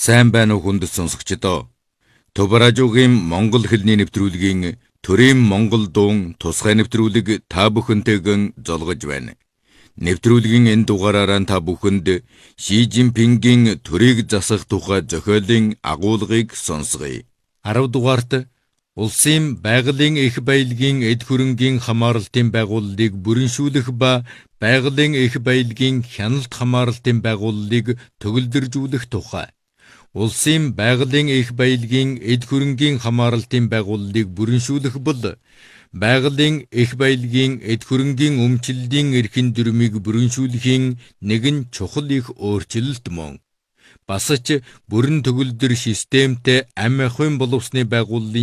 Сайн байна уу хүндэт сонсогчдоо. Төв радиогийн Монгол хэлний нэвтрүүлгийн төрийн Монгол дуун тусгай нэвтрүүлэг та бүхэнтэйгэн золгож байна. Нэвтрүүлгийн энэ дугаараараа та бүхэнд Ши Жинпингийн төрийг засах тухай зохиолын агуулгыг сонсгоё. 10 дугаарт улсын байгалийн их баялагын эд хөрөнгийн хамааралтын байгууллагыг бүрэншүүлэх ба байгалийн их баялагын хяналт хамааралтын байгууллагыг төгөлдржүүлэх тухай. Улсын байгалийн их баялагын эд хөрөнгийн хамааралтын байгууллагыг бүрэншүүлэх бол байгалийн их баялагын эд хөрөнгийн өмчлөлийн эрхэм дүрмийг бүрэншүүлэхийн нэгэн чухал их өөрчлөлт мөн. Бас ч бүрэн төгөлдөр системтэй ам ахуйн боловсны байгууллагын